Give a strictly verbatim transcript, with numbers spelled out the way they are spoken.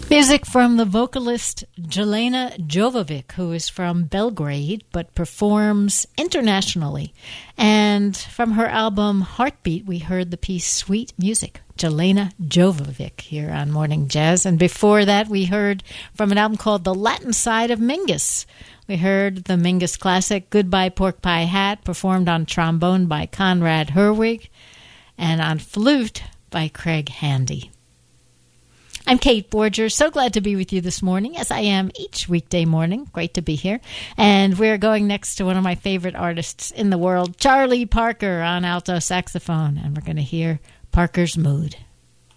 Music from the vocalist Jelena Jovovic, who is from Belgrade but performs internationally. And from her album Heartbeat, we heard the piece Sweet Music, Jelena Jovovic, here on Morning Jazz. And before that, we heard from an album called The Latin Side of Mingus. We heard the Mingus classic Goodbye Pork Pie Hat, performed on trombone by Conrad Herwig and on flute by Craig Handy. I'm Kate Borger. So glad to be with you this morning, as I am each weekday morning. Great to be here. And we're going next to one of my favorite artists in the world, Charlie Parker on alto saxophone. And we're going to hear Parker's Mood.